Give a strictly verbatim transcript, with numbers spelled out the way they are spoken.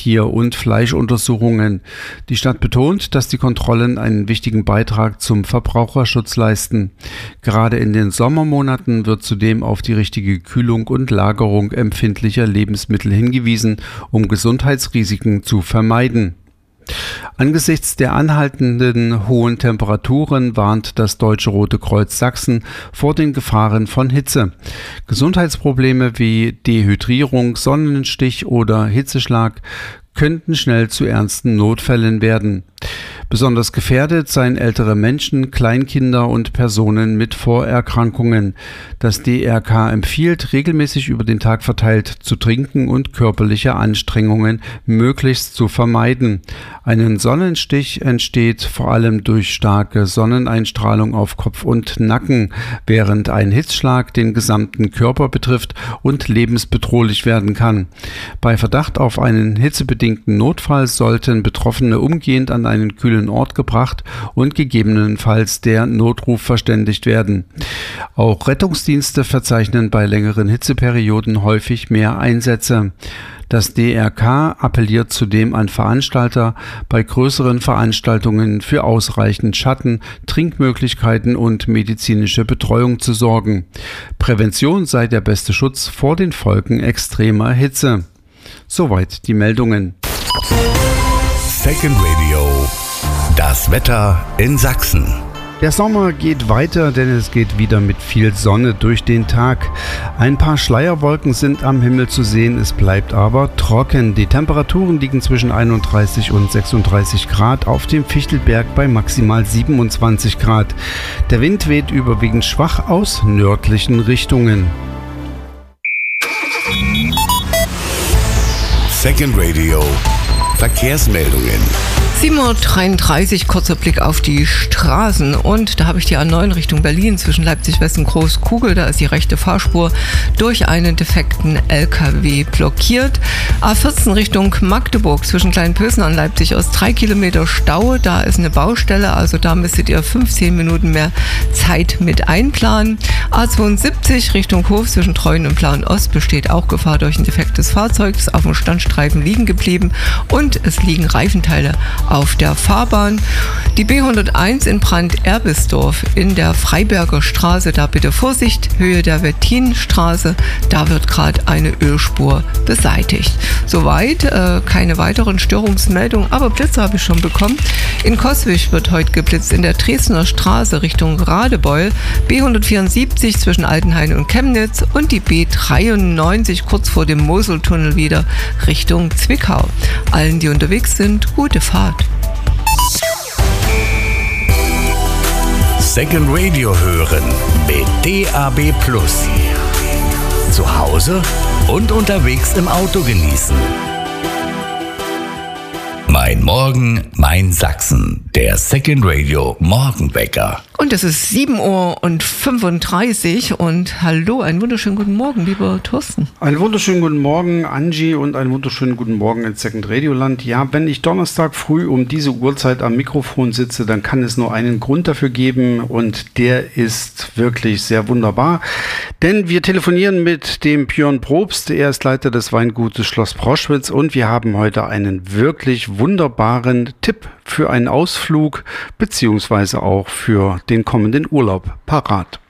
Tier- und Fleischuntersuchungen. Die Stadt betont, dass die Kontrollen einen wichtigen Beitrag zum Verbraucherschutz leisten. Gerade in den Sommermonaten wird zudem auf die richtige Kühlung und Lagerung empfindlicher Lebensmittel hingewiesen, um Gesundheitsrisiken zu vermeiden. Angesichts der anhaltenden hohen Temperaturen warnt das Deutsche Rote Kreuz Sachsen vor den Gefahren von Hitze. Gesundheitsprobleme wie Dehydrierung, Sonnenstich oder Hitzeschlag könnten schnell zu ernsten Notfällen werden. Besonders gefährdet seien ältere Menschen, Kleinkinder und Personen mit Vorerkrankungen. Das D R K empfiehlt, regelmäßig über den Tag verteilt zu trinken und körperliche Anstrengungen möglichst zu vermeiden. Ein Sonnenstich entsteht vor allem durch starke Sonneneinstrahlung auf Kopf und Nacken, während ein Hitzschlag den gesamten Körper betrifft und lebensbedrohlich werden kann. Bei Verdacht auf einen hitzebedingten Notfall sollten Betroffene umgehend an einen kühlen Ort gebracht und gegebenenfalls der Notruf verständigt werden. Auch Rettungsdienste verzeichnen bei längeren Hitzeperioden häufig mehr Einsätze. Das D R K appelliert zudem an Veranstalter, bei größeren Veranstaltungen für ausreichend Schatten, Trinkmöglichkeiten und medizinische Betreuung zu sorgen. Prävention sei der beste Schutz vor den Folgen extremer Hitze. Soweit die Meldungen. Second Radio. Das Wetter in Sachsen. Der Sommer geht weiter, denn es geht wieder mit viel Sonne durch den Tag. Ein paar Schleierwolken sind am Himmel zu sehen, es bleibt aber trocken. Die Temperaturen liegen zwischen einunddreißig und sechsunddreißig Grad, auf dem Fichtelberg bei maximal siebenundzwanzig Grad. Der Wind weht überwiegend schwach aus nördlichen Richtungen. Second Radio. Verkehrsmeldungen. sieben Uhr dreiunddreißig, kurzer Blick auf die Straßen und da habe ich die A neun Richtung Berlin zwischen Leipzig-West und Großkugel, da ist die rechte Fahrspur durch einen defekten L K W blockiert. A vierzehn Richtung Magdeburg zwischen Kleinpösen und Leipzig aus drei Kilometer Stau, da ist eine Baustelle, also da müsstet ihr fünfzehn Minuten mehr Zeit mit einplanen. A zweiundsiebzig Richtung Hof zwischen Treuen und Plauen Ost besteht auch Gefahr durch ein defektes Fahrzeug, ist auf dem Standstreifen liegen geblieben und es liegen Reifenteile auf der Fahrbahn. Die B hunderteins in Brand-Erbisdorf in der Freiberger Straße, da bitte Vorsicht, Höhe der Wettinstraße, da wird gerade eine Ölspur beseitigt. Soweit, äh, keine weiteren Störungsmeldungen, aber Blitze habe ich schon bekommen. In Coswig wird heute geblitzt, in der Dresdner Straße Richtung Radebeul, B hundertvierundsiebzig zwischen Altenhain und Chemnitz und die B dreiundneunzig kurz vor dem Moseltunnel wieder Richtung Zwickau. Allen, die unterwegs sind, gute Fahrt. Second Radio hören mit D A B Plus. Zu Hause und unterwegs im Auto genießen. Mein Morgen, mein Sachsen. Der Second Radio Morgenwecker. Und es ist sieben Uhr fünfunddreißig und hallo, einen wunderschönen guten Morgen, lieber Thorsten. Einen wunderschönen guten Morgen, Angie, und einen wunderschönen guten Morgen ins Second Radio Land. Ja, wenn ich Donnerstag früh um diese Uhrzeit am Mikrofon sitze, dann kann es nur einen Grund dafür geben und der ist wirklich sehr wunderbar. Denn wir telefonieren mit dem Björn Probst, er ist Leiter des Weingutes Schloss Proschwitz und wir haben heute einen wirklich wunderbaren Tipp für einen Ausflug beziehungsweise auch für den kommenden Urlaub parat.